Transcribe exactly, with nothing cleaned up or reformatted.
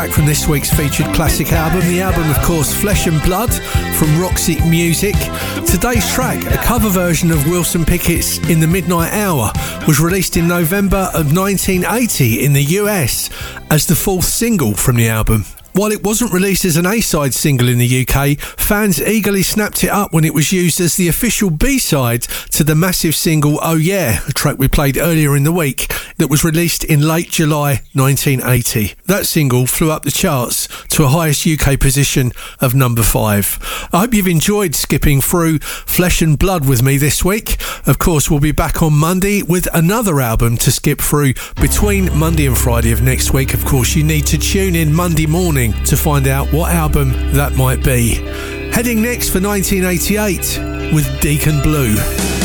Back from this week's featured classic album, the album of course Flesh and Blood from Roxy Music. Today's track, a cover version of Wilson Pickett's In the Midnight Hour, was released in November of nineteen eighty in the U S as the fourth single from the album. While it wasn't released as an A-side single in the U K, fans eagerly snapped it up when it was used as the official B-side to the massive single Oh Yeah, a track we played earlier in the week, that was released in late July nineteen eighty. That single flew up the charts to a highest U K position of number five. I hope you've enjoyed skipping through Flesh and Blood with me this week. Of course, we'll be back on Monday with another album to skip through between Monday and Friday of next week. Of course, you need to tune in Monday morning to find out what album that might be. Heading next for nineteen eighty-eight with Deacon Blue.